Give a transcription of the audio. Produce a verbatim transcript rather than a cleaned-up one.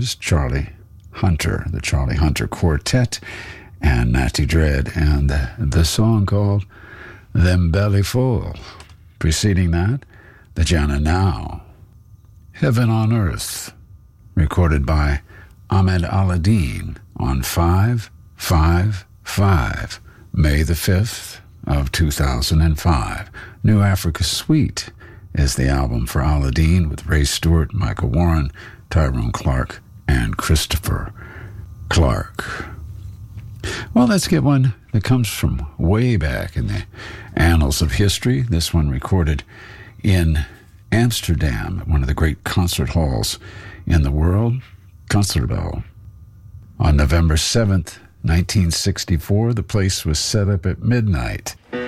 Stars, Charlie Hunter, the Charlie Hunter Quartet, and Natty Dread, and the song called Them Belly Full. Preceding that, the Jana Now, Heaven on Earth, recorded by Ahmed Aladdin on five five five, May the fifth of two thousand five. New Africa Suite is the album for Aladdin, with Ray Stewart, Michael Warren, Tyrone Clark, and Christopher Clark. Well, let's get one that comes from way back in the annals of history. This one recorded in Amsterdam, at one of the great concert halls in the world, Concertgebouw. On November seventh, nineteen sixty-four, the place was set up at midnight.